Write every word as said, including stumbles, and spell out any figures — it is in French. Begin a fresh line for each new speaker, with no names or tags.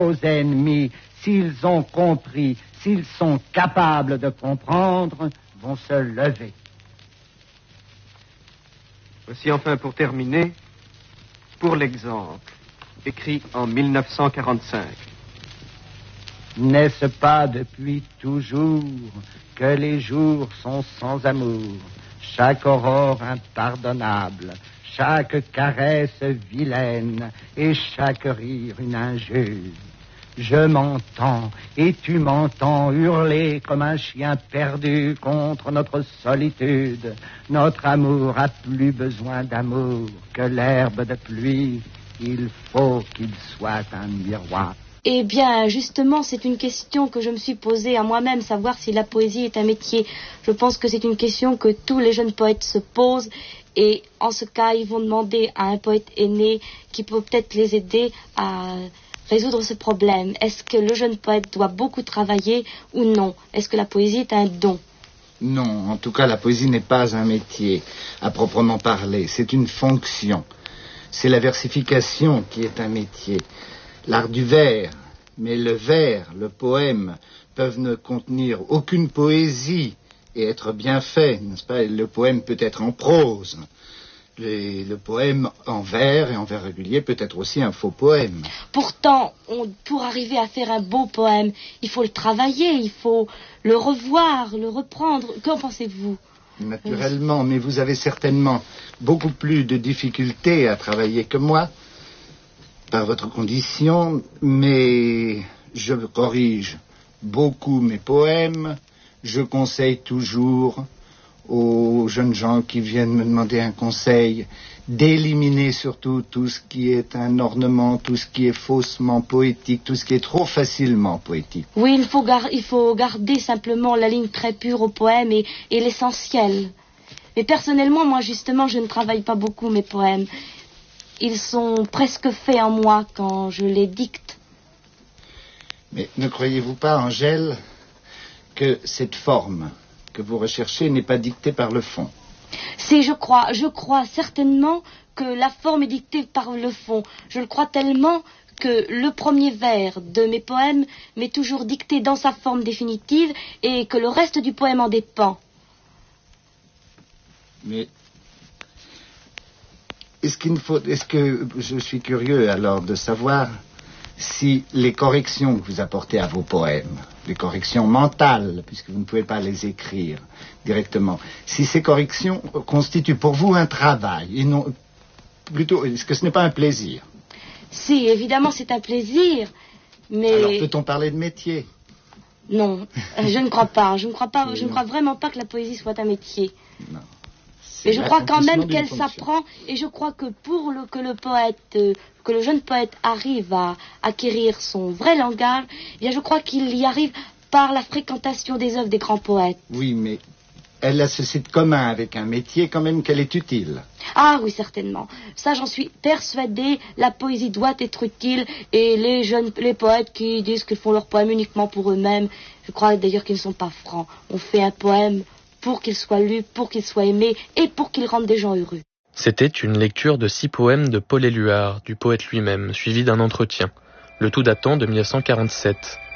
Aux ennemis, s'ils ont compris, s'ils sont capables de comprendre, vont se lever.
Voici enfin pour terminer, pour l'exemple, écrit en mille neuf cent quarante-cinq.
N'est-ce pas depuis toujours que les jours sont sans amour, chaque aurore impardonnable, chaque caresse vilaine et chaque rire une injure? Je m'entends et tu m'entends hurler comme un chien perdu contre notre solitude. Notre amour a plus besoin d'amour que l'herbe de pluie. Il faut qu'il soit un miroir.
Eh bien, justement, c'est une question que je me suis posée à moi-même, savoir si la poésie est un métier. Je pense que c'est une question que tous les jeunes poètes se posent. Et en ce cas, ils vont demander à un poète aîné qui peut peut-être les aider à résoudre ce problème. Est-ce que le jeune poète doit beaucoup travailler ou non? Est-ce que la poésie est un don?
Non, en tout cas, la poésie n'est pas un métier à proprement parler. C'est une fonction. C'est la versification qui est un métier. L'art du vers, mais le vers, le poème, peuvent ne contenir aucune poésie et être bien fait, n'est-ce pas? Le poème peut être en prose. Le, le poème en vers et en vers régulier peut être aussi un faux poème.
Pourtant, on, pour arriver à faire un beau poème, il faut le travailler, il faut le revoir, le reprendre. Qu'en pensez-vous?
Naturellement, mais vous avez certainement beaucoup plus de difficultés à travailler que moi, par votre condition, mais je corrige beaucoup mes poèmes. Je conseille toujours aux jeunes gens qui viennent me demander un conseil d'éliminer surtout tout ce qui est un ornement, tout ce qui est faussement poétique, tout ce qui est trop facilement poétique.
Oui, il faut, gar- il faut garder simplement la ligne très pure au poème et, et l'essentiel. Mais personnellement, moi justement, je ne travaille pas beaucoup mes poèmes. Ils sont presque faits en moi quand je les dicte.
Mais ne croyez-vous pas, Angèle, que cette forme que vous recherchez n'est pas dictée par le fond?
Si, je crois, je crois certainement que la forme est dictée par le fond. Je le crois tellement que le premier vers de mes poèmes m'est toujours dicté dans sa forme définitive et que le reste du poème en dépend.
Mais est-ce qu'il faut, est-ce que je suis curieux alors de savoir si les corrections que vous apportez à vos poèmes, les corrections mentales, puisque vous ne pouvez pas les écrire directement, si ces corrections constituent pour vous un travail, et non plutôt, est-ce que ce n'est pas un plaisir?
Si, évidemment, c'est un plaisir, mais...
Alors peut-on parler de métier?
Non, je ne crois pas. Je ne crois pas, je ne crois vraiment pas que la poésie soit un métier.
Non.
Mais je crois quand même qu'elle s'apprend, et je crois que pour le, que le poète, euh, que le jeune poète arrive à acquérir son vrai langage, eh bien je crois qu'il y arrive par la fréquentation des œuvres des grands poètes.
Oui, mais elle a ceci de commun avec un métier quand même qu'elle est utile.
Ah oui, certainement. Ça, j'en suis persuadée. La poésie doit être utile, et les jeunes, les poètes qui disent qu'ils font leurs poèmes uniquement pour eux-mêmes, je crois d'ailleurs qu'ils ne sont pas francs. On fait un poème pour qu'il soit lu, pour qu'il soit aimé et pour qu'il rende des gens heureux.
C'était une lecture de six poèmes de Paul Éluard, du poète lui-même, suivi d'un entretien, le tout datant de mille neuf cent quarante-sept.